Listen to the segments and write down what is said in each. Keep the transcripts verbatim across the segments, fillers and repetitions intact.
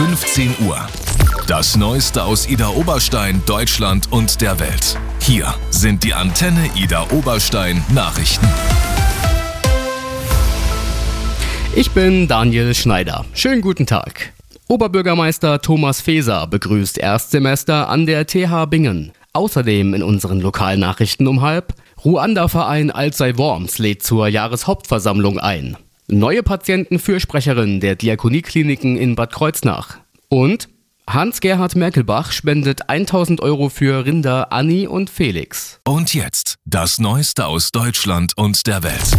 fünfzehn Uhr. Das Neueste aus Idar Oberstein, Deutschland und der Welt. Hier sind die Antenne Idar Oberstein Nachrichten. Ich bin Daniel Schneider. Schönen guten Tag. Oberbürgermeister Thomas Faeser begrüßt Erstsemester an der T H Bingen. Außerdem in unseren Lokalnachrichten um halb: Ruanda-Verein Alzey Worms lädt zur Jahreshauptversammlung ein. Neue Patientenfürsprecherin der Diakoniekliniken in Bad Kreuznach. Und Hans-Gerhard Merkelbach spendet tausend Euro für Rinder Anni und Felix. Und jetzt das Neueste aus Deutschland und der Welt.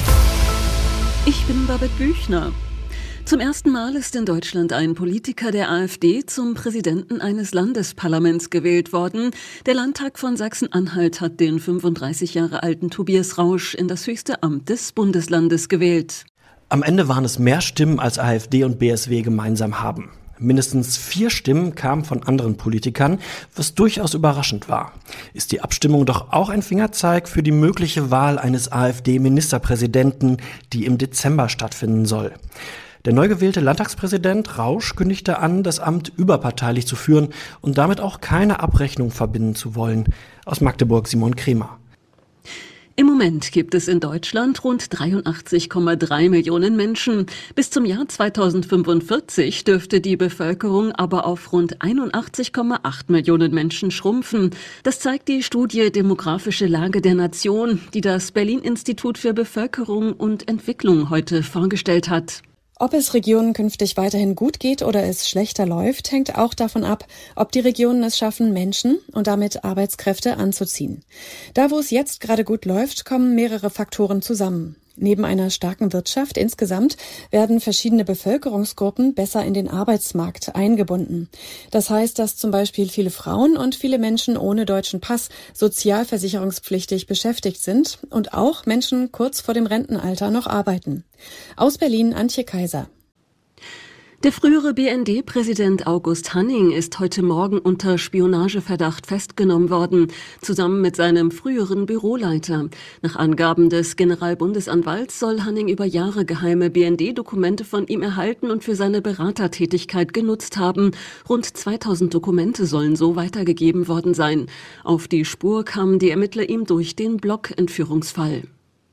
Ich bin Babette Büchner. Zum ersten Mal ist in Deutschland ein Politiker der AfD zum Präsidenten eines Landesparlaments gewählt worden. Der Landtag von Sachsen-Anhalt hat den fünfunddreißig Jahre alten Tobias Rausch in das höchste Amt des Bundeslandes gewählt. Am Ende waren es mehr Stimmen, als AfD und B S W gemeinsam haben. Mindestens vier Stimmen kamen von anderen Politikern, was durchaus überraschend war. Ist die Abstimmung doch auch ein Fingerzeig für die mögliche Wahl eines AfD-Ministerpräsidenten, die im Dezember stattfinden soll. Der neu gewählte Landtagspräsident Rausch kündigte an, das Amt überparteilich zu führen und damit auch keine Abrechnung verbinden zu wollen. Aus Magdeburg Simon Kremer. Im Moment gibt es in Deutschland rund dreiundachtzig Komma drei Millionen Menschen. Bis zum Jahr zweitausendfünfundvierzig dürfte die Bevölkerung aber auf rund einundachtzig Komma acht Millionen Menschen schrumpfen. Das zeigt die Studie Demografische Lage der Nation, die das Berlin-Institut für Bevölkerung und Entwicklung heute vorgestellt hat. Ob es Regionen künftig weiterhin gut geht oder es schlechter läuft, hängt auch davon ab, ob die Regionen es schaffen, Menschen und damit Arbeitskräfte anzuziehen. Da, wo es jetzt gerade gut läuft, kommen mehrere Faktoren zusammen. Neben einer starken Wirtschaft insgesamt werden verschiedene Bevölkerungsgruppen besser in den Arbeitsmarkt eingebunden. Das heißt, dass zum Beispiel viele Frauen und viele Menschen ohne deutschen Pass sozialversicherungspflichtig beschäftigt sind und auch Menschen kurz vor dem Rentenalter noch arbeiten. Aus Berlin Antje Kaiser. Der frühere B N D-Präsident August Hanning ist heute Morgen unter Spionageverdacht festgenommen worden, zusammen mit seinem früheren Büroleiter. Nach Angaben des Generalbundesanwalts soll Hanning über Jahre geheime B N D-Dokumente von ihm erhalten und für seine Beratertätigkeit genutzt haben. Rund zweitausend Dokumente sollen so weitergegeben worden sein. Auf die Spur kamen die Ermittler ihm durch den Block-Entführungsfall.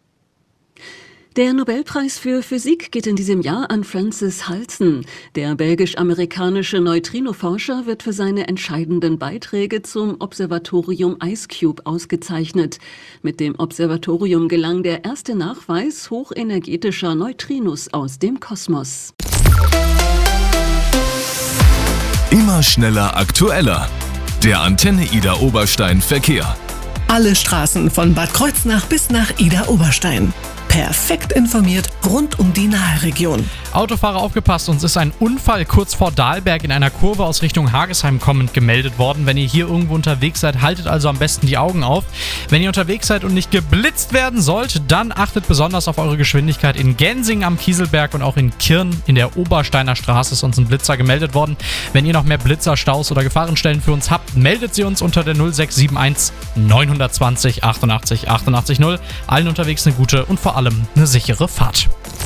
Der Nobelpreis für Physik geht in diesem Jahr an Francis Halsen. Der belgisch-amerikanische Neutrino-Forscher wird für seine entscheidenden Beiträge zum Observatorium IceCube ausgezeichnet. Mit dem Observatorium gelang der erste Nachweis hochenergetischer Neutrinos aus dem Kosmos. Immer schneller, aktueller. Der Antenne Idar Oberstein Verkehr. Alle Straßen von Bad Kreuznach bis nach Idar Oberstein. Perfekt informiert rund um die Naheregion. Autofahrer aufgepasst, uns ist ein Unfall kurz vor Dahlberg in einer Kurve aus Richtung Hagesheim kommend gemeldet worden. Wenn ihr hier irgendwo unterwegs seid, haltet also am besten die Augen auf. Wenn ihr unterwegs seid und nicht geblitzt werden sollt, dann achtet besonders auf eure Geschwindigkeit. In Gensing am Kieselberg und auch in Kirn in der Obersteiner Straße ist uns ein Blitzer gemeldet worden. Wenn ihr noch mehr Blitzer, Staus oder Gefahrenstellen für uns habt, meldet sie uns unter der null sechs sieben eins neun zwei null achtundachtzig achtundachtzig null. Allen unterwegs eine gute und vor allem eine sichere Fahrt.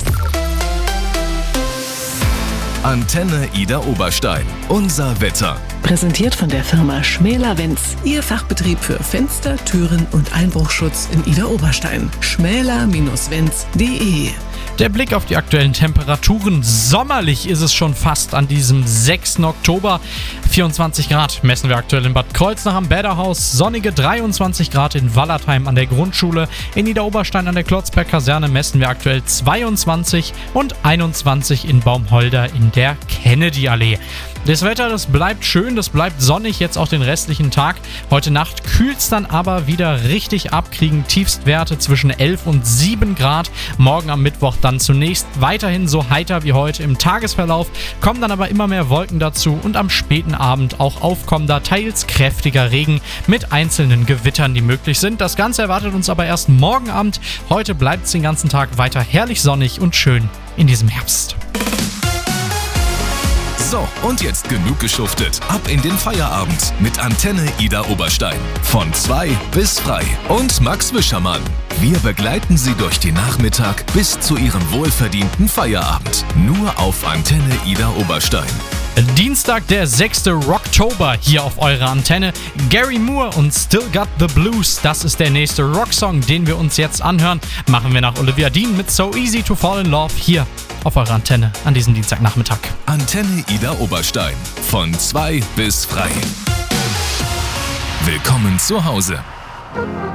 Antenne Idar Oberstein. Unser Wetter. Präsentiert von der Firma Schmäler-Wenz. Ihr Fachbetrieb für Fenster, Türen und Einbruchschutz in Idar Oberstein. schmäler Bindestrich wenz punkt de. Der Blick auf die aktuellen Temperaturen. Sommerlich ist es schon fast an diesem sechsten Oktober. vierundzwanzig Grad messen wir aktuell in Bad Kreuznach am Bäderhaus. Sonnige dreiundzwanzig Grad in Wallertheim an der Grundschule. In Idar Oberstein an der Klotzberg-Kaserne messen wir aktuell zweiundzwanzig und einundzwanzig in Baumholder in der Kennedy-Allee. Das Wetter, das bleibt schön, das bleibt sonnig jetzt auch den restlichen Tag. Heute Nacht kühlt es dann aber wieder richtig ab, kriegen Tiefstwerte zwischen elf und sieben Grad. Morgen am Mittwoch dann zunächst weiterhin so heiter wie heute im Tagesverlauf, kommen dann aber immer mehr Wolken dazu und am späten Abend auch aufkommender, teils kräftiger Regen mit einzelnen Gewittern, die möglich sind. Das Ganze erwartet uns aber erst morgen Abend. Heute bleibt es den ganzen Tag weiter herrlich sonnig und schön in diesem Herbst. So, und jetzt genug geschuftet. Ab in den Feierabend mit Antenne Idar Oberstein. Von zwei bis frei. Und Max Wischermann. Wir begleiten Sie durch den Nachmittag bis zu Ihrem wohlverdienten Feierabend. Nur auf Antenne Idar Oberstein. Dienstag, der sechste Rocktober hier auf eurer Antenne. Gary Moore und Still Got the Blues, das ist der nächste Rocksong, den wir uns jetzt anhören. Machen wir nach Olivia Dean mit So Easy to Fall in Love hier auf eurer Antenne an diesem Dienstagnachmittag. Antenne Ida Oberstein von zwei bis frei. Willkommen zu Hause.